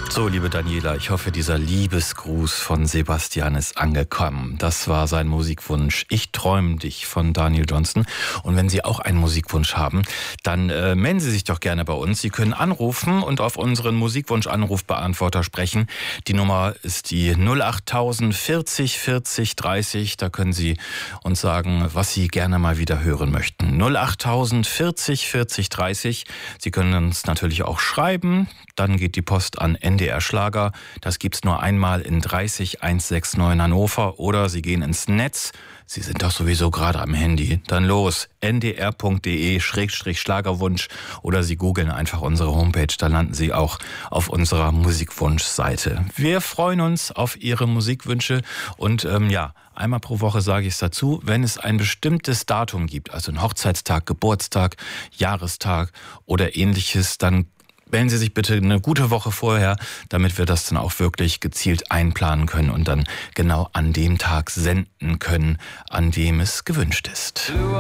So, liebe Daniela, ich hoffe, dieser Liebesgruß von Sebastian ist angekommen. Das war sein Musikwunsch Ich träume dich von Daniel Johnston. Und wenn Sie auch einen Musikwunsch haben, dann melden Sie sich doch gerne bei uns. Sie können anrufen und auf unseren Musikwunsch-Anrufbeantworter sprechen. Die Nummer ist die 08000 40 40 30. Da können Sie uns sagen, was Sie gerne mal wieder hören möchten. 08000 40 40 30. Sie können uns natürlich auch schreiben. Dann geht die Post an NDR Schlager. Das gibt's nur einmal in 30169 Hannover. Oder Sie gehen ins Netz. Sie sind doch sowieso gerade am Handy. Dann los. ndr.de/Schlagerwunsch. Oder Sie googeln einfach unsere Homepage. Da landen Sie auch auf unserer Musikwunschseite. Wir freuen uns auf Ihre Musikwünsche. Und einmal pro Woche sage ich es dazu, wenn es ein bestimmtes Datum gibt, also ein Hochzeitstag, Geburtstag, Jahrestag oder ähnliches, dann melden Sie sich bitte eine gute Woche vorher, damit wir das dann auch wirklich gezielt einplanen können und dann genau an dem Tag senden können, an dem es gewünscht ist.